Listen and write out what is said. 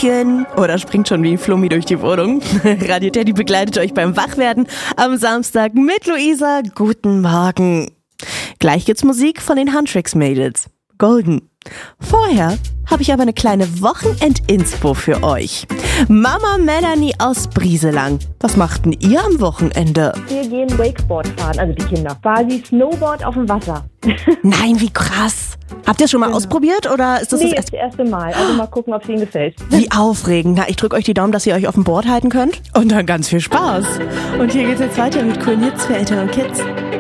Frühchen oder springt schon wie ein Flummi durch die Wohnung. Radio Teddy begleitet euch beim Wachwerden am Samstag mit Luisa. Guten Morgen. Gleich gibt's Musik von den Huntrix-Mädels. Golden. Vorher habe ich aber eine kleine Wochenend-Inspo für euch. Mama Melanie aus Brieselang. Was macht denn ihr am Wochenende? Wir gehen Wakeboard fahren, also die Kinder. Quasi Snowboard auf dem Wasser. Nein, wie krass. Habt ihr es schon mal ausprobiert oder ist das Nee, das erste Mal. Also mal gucken, ob es Ihnen gefällt. Wie aufregend. Na, ich drücke euch die Daumen, dass ihr euch auf dem Board halten könnt. Und dann ganz viel Spaß. Und hier geht's jetzt weiter mit coolen Hits für Eltern und Kids.